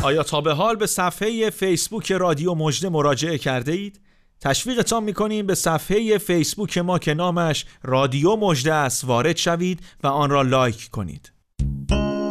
آیا تا به حال به صفحه فیسبوک رادیو مژده مراجعه کرده اید؟ تشویقتان می‌کنیم به صفحه فیسبوک ما که نامش رادیو مژده است وارد شوید و آن را لایک کنید.